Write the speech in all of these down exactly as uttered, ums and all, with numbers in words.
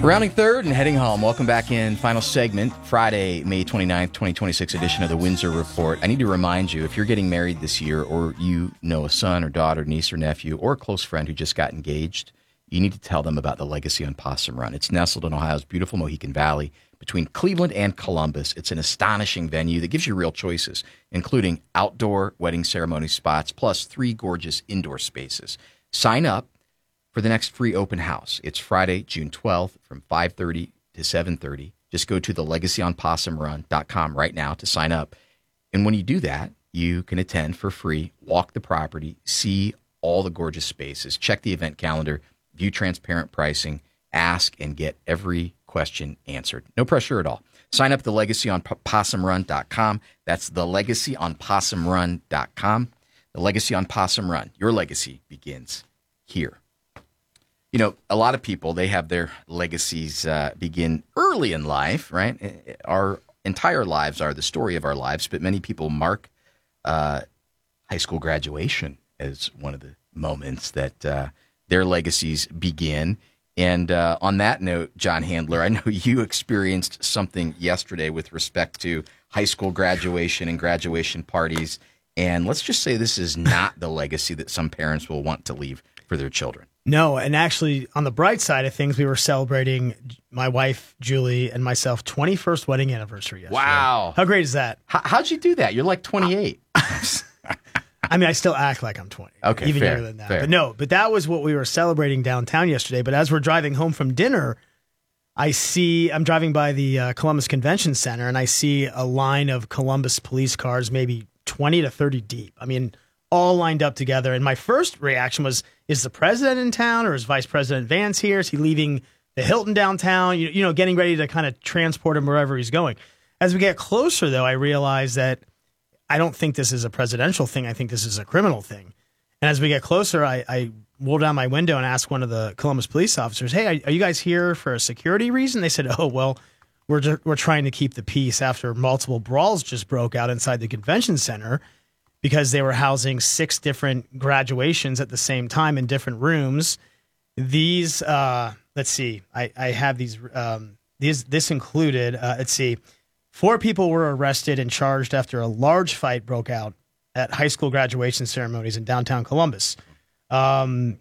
Rounding third and heading home. Welcome back in. Final segment, Friday, May twenty-ninth, twenty twenty-six edition of the Windsor Report. I need to remind you, if you're getting married this year or you know a son or daughter, niece or nephew, or a close friend who just got engaged, you need to tell them about the Legacy on Possum Run. It's nestled in Ohio's beautiful Mohican Valley between Cleveland and Columbus. It's an astonishing venue that gives you real choices, including outdoor wedding ceremony spots, plus three gorgeous indoor spaces. Sign up for the next free open house. It's Friday, June twelfth from five thirty to seven thirty. Just go to the legacy on possum run dot com right now to sign up. And when you do that, you can attend for free, walk the property, see all the gorgeous spaces, check the event calendar, view transparent pricing, ask and get every question answered. No pressure at all. Sign up at the legacy on possum run dot com. That's the legacy on possum run dot com. The Legacy on Possum Run. Your legacy begins here. You know, a lot of people, they have their legacies uh, begin early in life, right? Our entire lives are the story of our lives, but many people mark uh, high school graduation as one of the moments that uh, their legacies begin. And uh, on that note, John Handler, I know you experienced something yesterday with respect to high school graduation and graduation parties. And let's just say this is not the legacy that some parents will want to leave for their children. No, and actually, on the bright side of things, we were celebrating my wife, Julie, and myself twenty-first wedding anniversary yesterday. Wow. How great is that? How, how'd you do that? You're like twenty-eight. I mean, I still act like I'm twenty. Okay, even fair, younger than that. fair. But no, but that was what we were celebrating downtown yesterday. But as we're driving home from dinner, I see, I'm driving by the uh, Columbus Convention Center, and I see a line of Columbus police cars, maybe twenty to thirty deep. I mean, all lined up together. And my first reaction was, is the president in town, or is Vice President Vance here? Is he leaving the Hilton downtown? You, you know, getting ready to kind of transport him wherever he's going. As we get closer, though, I realize that I don't think this is a presidential thing. I think this is a criminal thing. And as we get closer, I, I roll down my window and ask one of the Columbus police officers, hey, are, are you guys here for a security reason? They said, oh, well, we're just, we're trying to keep the peace after multiple brawls just broke out inside the convention center, because they were housing six different graduations at the same time in different rooms. These, uh, let's see, I, I have these, um, these, this included, uh, let's see, four people were arrested and charged after a large fight broke out at high school graduation ceremonies in downtown Columbus. Um,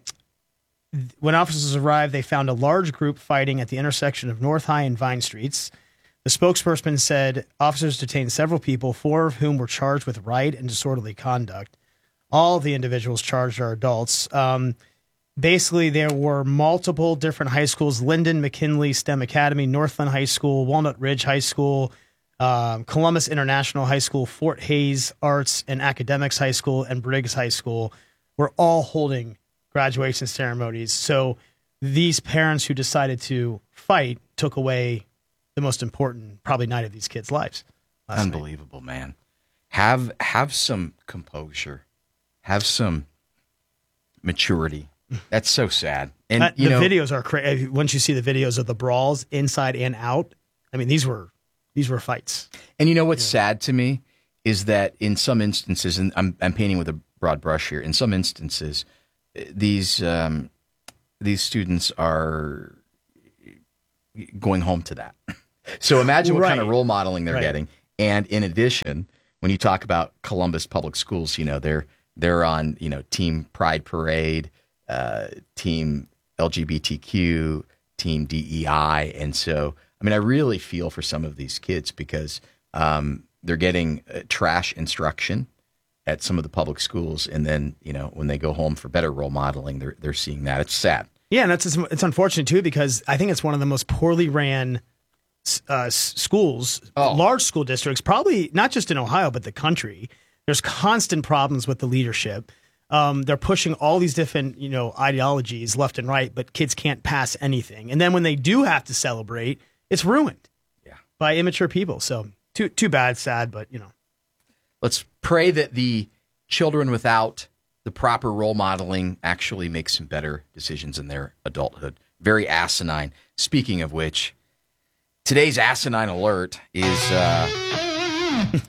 when officers arrived, they found a large group fighting at the intersection of North High and Vine Streets. The spokesperson said officers detained several people, four of whom were charged with riot and disorderly conduct. All of the individuals charged are adults. Um, basically, there were multiple different high schools: Linden, McKinley STEM Academy, Northland High School, Walnut Ridge High School, um, Columbus International High School, Fort Hayes Arts and Academics High School, and Briggs High School were all holding graduation ceremonies. So these parents who decided to fight took away the most important, probably, night of these kids' lives. Unbelievable, night. Man. Have have some composure. Have some maturity. That's so sad. And uh, you the know, videos are crazy. Once you see the videos of the brawls inside and out, I mean, these were these were fights. And you know what's yeah. sad to me is that in some instances, and I'm I'm painting with a broad brush here. In some instances, these um, these students are going home to that. So imagine what right. kind of role modeling they're right. getting. And in addition, when you talk about Columbus Public Schools, you know, they're they're on, you know, Team Pride Parade, uh, Team L G B T Q, Team D E I. And so, I mean, I really feel for some of these kids because um, they're getting uh, trash instruction at some of the public schools. And then, you know, when they go home for better role modeling, they're they're seeing that. It's sad. Yeah, and that's it's unfortunate, too, because I think it's one of the most poorly ran Uh, schools, oh. large school districts, probably not just in Ohio, but the country. There's constant problems with the leadership. Um, they're pushing all these different, you know, ideologies left and right, but kids can't pass anything. And then when they do have to celebrate, it's ruined yeah. by immature people. So too too bad, sad, but, you know. Let's pray that the children without the proper role modeling actually make some better decisions in their adulthood. Very asinine. Speaking of which, today's asinine alert is uh,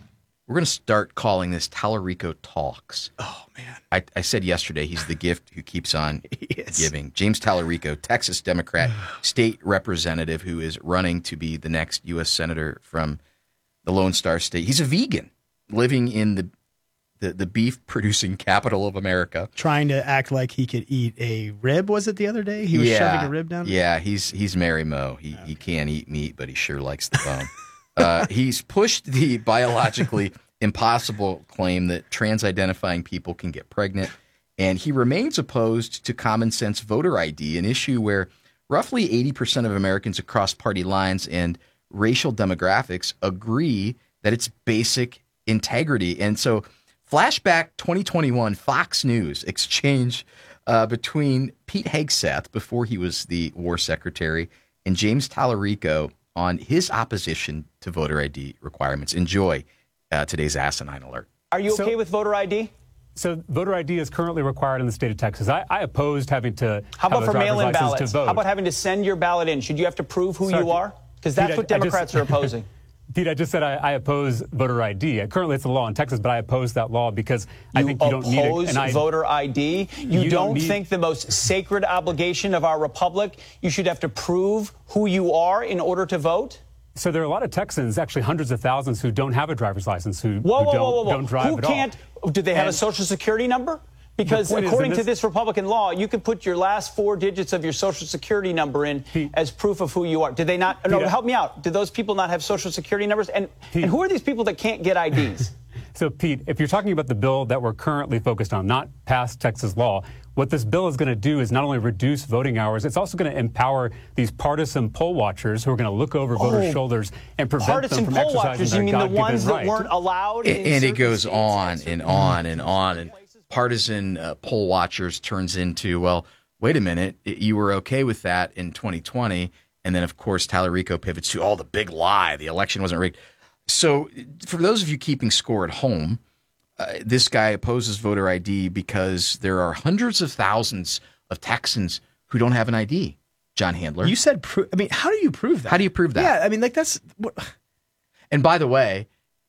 We're going to start calling this Tallarico Talks. Oh, man. I, I said yesterday he's the gift who keeps on Yes. giving. James Tallarico, Texas Democrat, state representative who is running to be the next U S senator from the Lone Star State. He's a vegan living in the the, the beef-producing capital of America. Trying to act like he could eat a rib, was it the other day? He was yeah, shoving a rib down? Yeah, he's he's Mary Mo. He, okay. he can't eat meat, but he sure likes the bone. uh, he's pushed the biologically impossible claim that trans-identifying people can get pregnant, and he remains opposed to common-sense voter I D, an issue where roughly eighty percent of Americans across party lines and racial demographics agree that it's basic integrity. And so flashback twenty twenty-one Fox News exchange uh, between Pete Hegseth, before he was the war secretary, and James Tallarico on his opposition to voter I D requirements. Enjoy uh, today's asinine alert. Are you so, okay with voter I D? So voter I D is currently required in the state of Texas. I, I opposed having to How about have for a driver's mail-in license ballots? to vote. How about having to send your ballot in? Should you have to prove who Sorry, you are? Because that's Pete, what I- I Democrats just- are opposing. Pete, I just said I, I oppose voter I D. Currently, it's a law in Texas, but I oppose that law because I You think you don't need oppose it. And I, voter I D? You, You don't, don't need- think the most sacred obligation of our republic, you should have to prove who you are in order to vote? so there are a lot of Texans, actually hundreds of thousands, who don't have a driver's license, who, Whoa, who whoa, don't, whoa, whoa, whoa. don't drive Who at can't? all. Do they have a And- social security number? Because point is, according in to this- this Republican law, you can put your last four digits of your social security number in Pete, as proof of who you are. Did they not? No, Pete, help me out. Did those people not have social security numbers? And, Pete. and who are these people that can't get I Ds? So, Pete, if you're talking about the bill that we're currently focused on, not past Texas law, what this bill is going to do is not only reduce voting hours, it's also going to empower these partisan poll watchers who are going to look over voters' Oh, shoulders and prevent Partisan them from poll exercising watchers, their you mean the God-given ones that right. weren't allowed? And, in and it certain goes states? on and on and on. And partisan uh, poll watchers turns into, well, wait a minute, you were okay with that in twenty twenty. And then, of course, Tallarico pivots to, oh, the big lie, the election wasn't rigged. So for those of you keeping score at home, uh, this guy opposes voter I D because there are hundreds of thousands of Texans who don't have an I D. John Handler. You said, pro- I mean, how do you prove that? How do you prove that? Yeah, I mean, like that's. What, And by the way,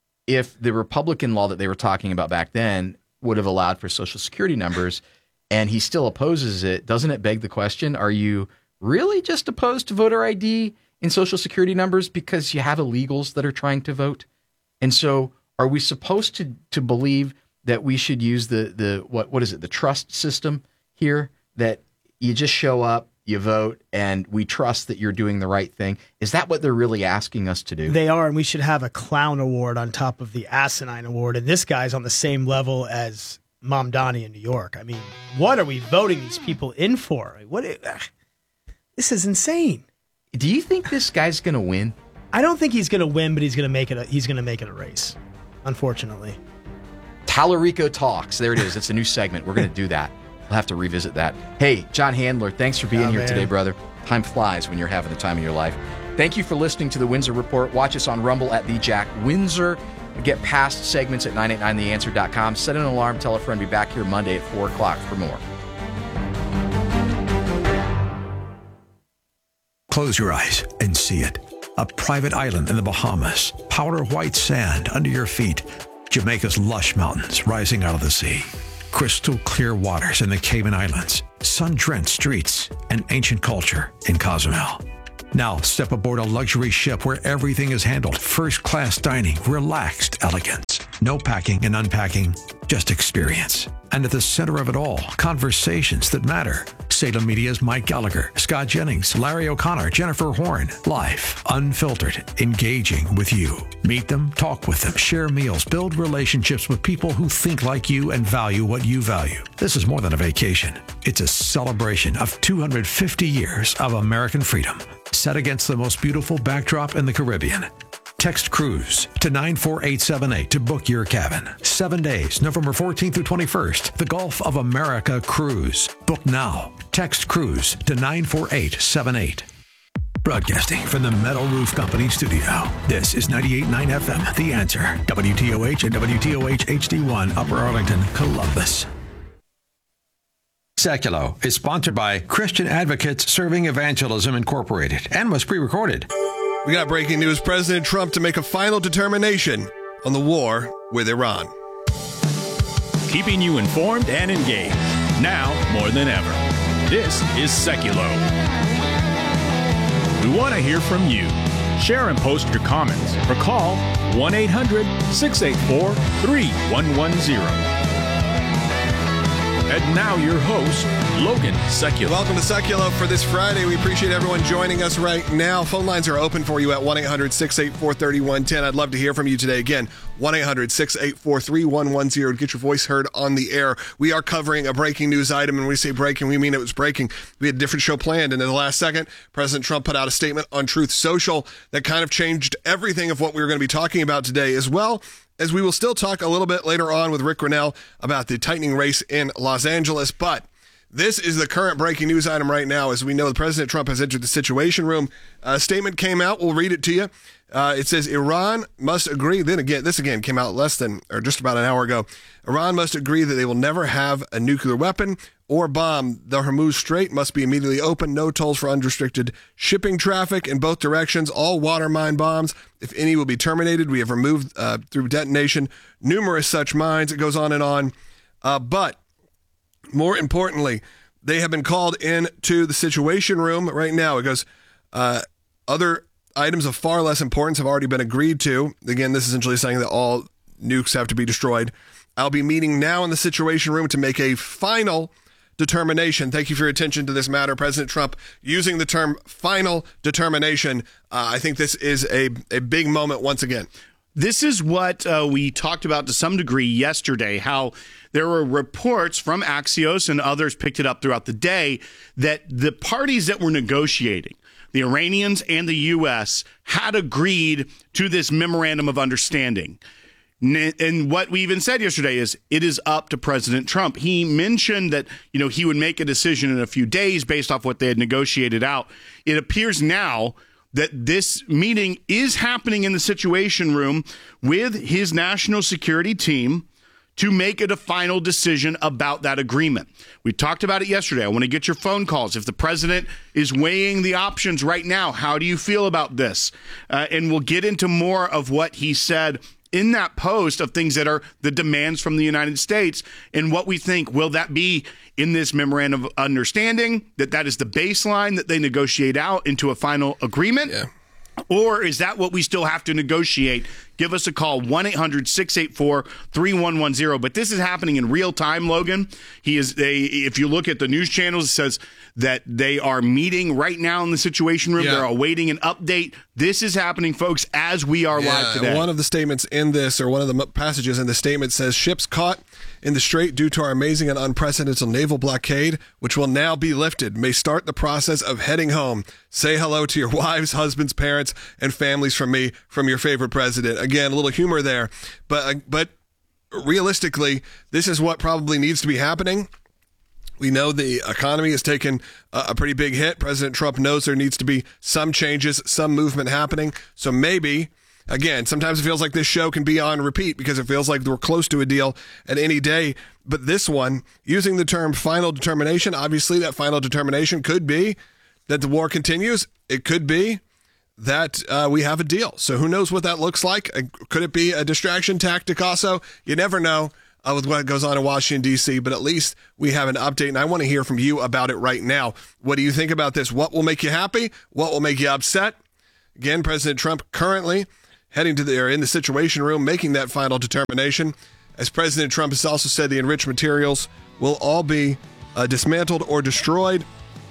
if the Republican law that they were talking about back then would have allowed for Social Security numbers and he still opposes it, doesn't it beg the question, are you really just opposed to voter I D and Social Security numbers because you have illegals that are trying to vote? And so are we supposed to, to believe that we should use the, the what what is it, the trust system here, that you just show up, you vote, and we trust that you're doing the right thing? Is that what they're really asking us to do? They are, and we should have a clown award on top of the asinine award. And this guy's on the same level as Mamdani in New York. I mean, what are we voting these people in for? What? Ugh, this is insane. Do you think this guy's going to win? I don't think he's going to win, but he's going to make it. A, he's going to make it a race. Unfortunately, Tallarico Talks. There it is. It's a new segment. We're going to do that. We'll have to revisit that. Hey, John Handler, thanks for being Oh, here man. today, brother. Time flies when you're having the time of your life. Thank you for listening to the Windsor Report. Watch us on Rumble at the Jack Windsor. Get past segments at nine eight nine the answer dot com. Set an alarm. Tell a friend. Be back here Monday at four o'clock for more. Close your eyes and see it. A private island in the Bahamas, powder white sand under your feet, Jamaica's lush mountains rising out of the sea, crystal clear waters in the Cayman Islands, sun-drenched streets, and ancient culture in Cozumel. Now step aboard a luxury ship where everything is handled first-class dining, relaxed elegance. No packing and unpacking, just experience. And at the center of it all, conversations that matter. Salem Media's Mike Gallagher, Scott Jennings, Larry O'Connor, Jennifer Horn. Life, unfiltered, engaging with you. Meet them, talk with them, share meals, build relationships with people who think like you and value what you value. This is more than a vacation. It's a celebration of two hundred fifty years of American freedom, set against the most beautiful backdrop in the Caribbean. Text cruise to nine four eight seven eight to book your cabin. Seven days, November fourteenth through twenty-first. The Gulf of America Cruise. Book now. Text cruise to nine four eight seven eight. Broadcasting from the Metal Roof Company studio. This is ninety-eight point nine F M, The Answer. W T O H and W T O H H D one, Upper Arlington, Columbus. Seculo is sponsored by Christian Advocates Serving Evangelism Incorporated and was pre-recorded. We got breaking news. President Trump to make a final determination on the war with Iran. Keeping you informed and engaged, now more than ever. This is Seculo. We want to hear from you. Share and post your comments or call one eight hundred six eight four three one one zero. And now your host, Logan Seculo. Welcome to Seculo for this Friday. We appreciate everyone joining us right now. Phone lines are open for you at one eight hundred six eight four three one one zero. I'd love to hear from you today. Again, one eight hundred six eight four three one one zero to get your voice heard on the air. We are covering a breaking news item, and when we say breaking, we mean it was breaking. We had a different show planned, and in the last second, President Trump put out a statement on Truth Social that kind of changed everything of what we were going to be talking about today, as well as we will still talk a little bit later on with Rick Grinnell about the tightening race in Los Angeles. But this is the current breaking news item right now. As we know, President Trump has entered the Situation Room. A statement came out. We'll read it to you. Uh, it says, Iran must agree. Then again, this again came out less than, or just about an hour ago. Iran must agree that they will never have a nuclear weapon or bomb. The Hormuz Strait must be immediately open. No tolls for unrestricted shipping traffic in both directions. All water mine bombs, if any, will be terminated. We have removed, uh, through detonation, numerous such mines. It goes on and on. Uh, but more importantly, they have been called into the Situation Room right now. It goes, uh, other items of far less importance have already been agreed to. Again, this is essentially saying that all nukes have to be destroyed. I'll be meeting now in the Situation Room to make a final determination. Thank you for your attention to this matter. President Trump using the term final determination. Uh, I think this is a, a big moment once again. This is what uh, we talked about to some degree yesterday, how there were reports from Axios and others picked it up throughout the day that the parties that were negotiating, the Iranians and the U S, had agreed to this memorandum of understanding. And what we even said yesterday is it is up to President Trump. He mentioned that, you know, he would make a decision in a few days based off what they had negotiated out. It appears now that this meeting is happening in the Situation Room with his national security team to make it a final decision about that agreement. We talked about it yesterday. I want to get your phone calls. If the president is weighing the options right now, how do you feel about this? Uh, and we'll get into more of what he said in that post of things that are the demands from the United States and what we think. Will that be in this memorandum of understanding, that that is the baseline that they negotiate out into a final agreement? Yeah. Or is that what we still have to negotiate? Give us a call, one eight hundred six eight four three one one zero. But this is happening in real time, Logan. He is. They, if you look at the news channels, it says that they are meeting right now in the Situation Room. Yeah. They're awaiting an update. This is happening, folks, as we are yeah, live today. One of the statements in this, or one of the passages in the statement says, ships caught in the strait due to our amazing and unprecedented naval blockade, which will now be lifted, may start the process of heading home. Say hello to your wives, husbands, parents, and families from me, from your favorite president. Again, a little humor there, but but realistically, this is what probably needs to be happening. We know the economy has taken a, a pretty big hit. President Trump knows there needs to be some changes, some movement happening. So maybe, again, sometimes it feels like this show can be on repeat because it feels like we're close to a deal at any day. But this one, using the term final determination, obviously that final determination could be that the war continues. It could be that uh, we have a deal. So who knows what that looks like? Uh, could it be a distraction tactic also? You never know uh, with what goes on in Washington, D C, but at least we have an update, and I want to hear from you about it right now. What do you think about this? What will make you happy? What will make you upset? Again, President Trump currently heading to the, or in the Situation Room, making that final determination. As President Trump has also said, the enriched materials will all be uh, dismantled or destroyed.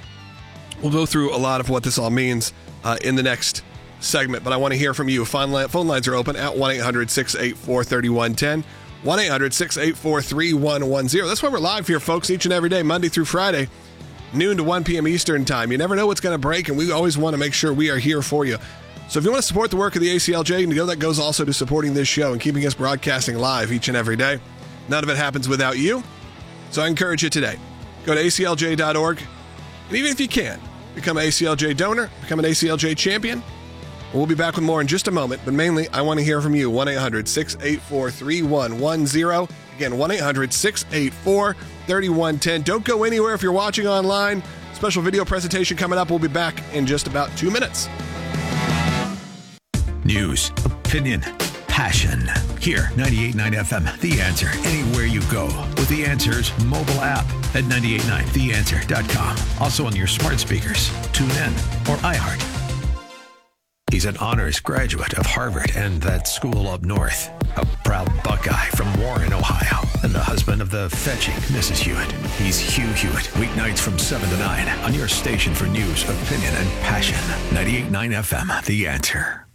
We'll go through a lot of what this all means Uh, in the next segment, but I want to hear from you. Phone, line, phone lines are open at one eight hundred six eight four three one one zero, one eight hundred six eight four three one one zero. That's why we're live here, folks, each and every day, Monday through Friday, noon to one p.m. Eastern time. You never know what's going to break, and we always want to make sure we are here for you. So if you want to support the work of the A C L J, you know that goes also to supporting this show and keeping us broadcasting live each and every day. None of it happens without you, so I encourage you today. Go to A C L J dot org, and even if you can, become an A C L J donor, become an A C L J champion. We'll be back with more in just a moment, but mainly I want to hear from you. one eight hundred six eight four three one one zero. Again, one eight hundred six eight four three one one zero. Don't go anywhere if you're watching online. Special video presentation coming up. We'll be back in just about two minutes. News, opinion, passion. Here, ninety-eight point nine F M, The Answer, anywhere you go with The Answer's mobile app at nine eight nine the answer dot com. Also on your smart speakers, tune in, or iHeart. He's an honors graduate of Harvard and that school up north. A proud Buckeye from Warren, Ohio, and the husband of the fetching Missus Hewitt. He's Hugh Hewitt, weeknights from seven to nine on your station for news, opinion, and passion. ninety-eight point nine F M, The Answer.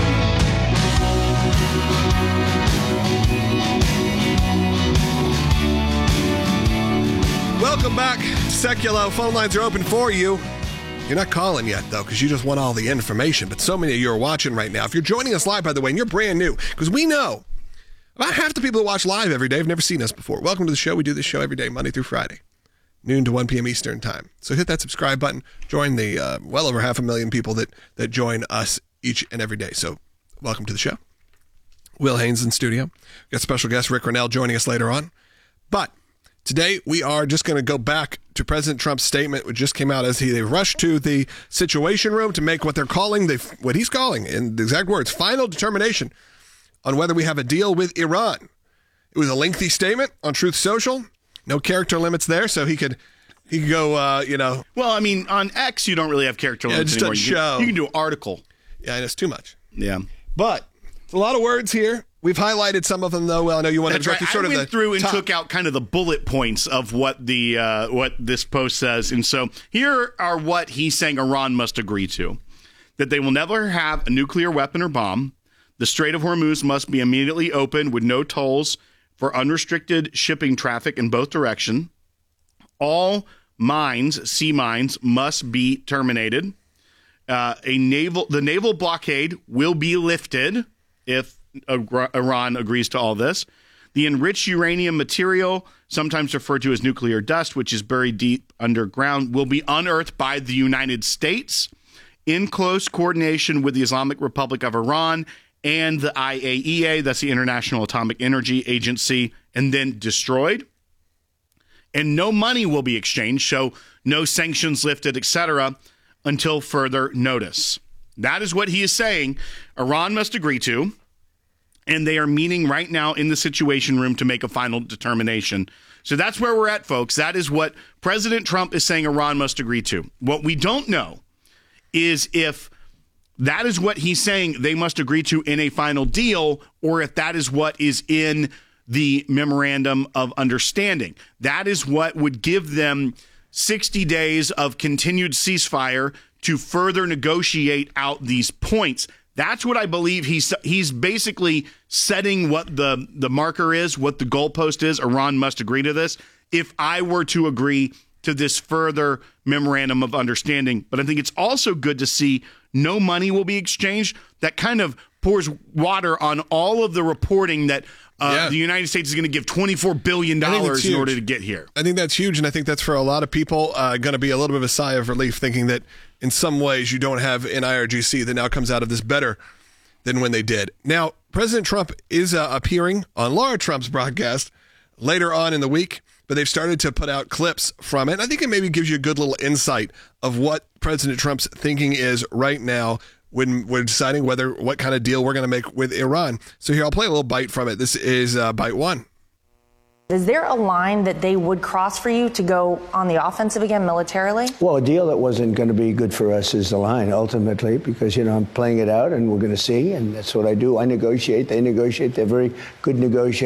Welcome back. Seculo. Phone lines are open for you. You're not calling yet, though, because you just want all the information. But so many of you are watching right now. If you're joining us live, by the way, and you're brand new, because we know about half the people that watch live every day have never seen us before. Welcome to the show. We do this show every day, Monday through Friday, noon to one p.m. Eastern time. So hit that subscribe button. Join the uh, well over half a million people that, that join us each and every day. So welcome to the show. Will Haynes in studio. We've got special guest Rick Ronell joining us later on. But today, we are just going to go back to President Trump's statement, which just came out as he they rushed to the Situation Room to make what they're calling, the what he's calling, in the exact words, final determination on whether we have a deal with Iran. It was a lengthy statement on Truth Social. No character limits there, so he could he could go, uh, you know. Well, I mean, on X, you don't really have character Yeah, limits just a anymore. You show. can, you can do an article. Yeah, and it's too much. Yeah. But it's a lot of words here. We've highlighted some of them, though. Well, I know you want That's to go right. through sort I of went the through and top. took out kind of the bullet points of what the uh, what this post says. And so here are what he's saying Iran must agree to. That they will never have a nuclear weapon or bomb. The Strait of Hormuz must be immediately opened with no tolls for unrestricted shipping traffic in both directions. All mines, sea mines, must be terminated. Uh, a naval, the naval blockade will be lifted if Iran agrees to all this. The enriched uranium material, sometimes referred to as nuclear dust, which is buried deep underground, will be unearthed by the United States in close coordination with the Islamic Republic of Iran and the I A E A, that's the International Atomic Energy Agency, and then destroyed. And no money will be exchanged, so no sanctions lifted, et cetera, until further notice. That is what he is saying Iran must agree to, and they are meeting right now in the Situation Room to make a final determination. So that's where we're at, folks. That is what President Trump is saying Iran must agree to. What we don't know is if that is what he's saying they must agree to in a final deal, or if that is what is in the Memorandum of Understanding. That is what would give them sixty days of continued ceasefire to further negotiate out these points. That's what I believe he's he's basically setting what the, the marker is, what the goalpost is. Iran must agree to this. If I were to agree to this further memorandum of understanding, but I think it's also good to see no money will be exchanged. That kind of pours water on all of the reporting that uh, yeah. the United States is going to give twenty-four billion dollars in order to get here. I think that's huge, and I think that's for a lot of people uh, going to be a little bit of a sigh of relief, thinking that in some ways you don't have an I R G C that now comes out of this better than when they did. Now, President Trump is uh, appearing on Laura Trump's broadcast later on in the week, but they've started to put out clips from it. I think it maybe gives you a good little insight of what President Trump's thinking is right now when we're deciding whether what kind of deal we're going to make with Iran. So here, I'll play a little bite from it. This is uh, bite one. Is there a line that they would cross for you to go on the offensive again militarily? Well, a deal that wasn't going to be good for us is the line, ultimately, because, you know, I'm playing it out and we're going to see, and that's what I do. I negotiate. They negotiate. They're very good negotiators.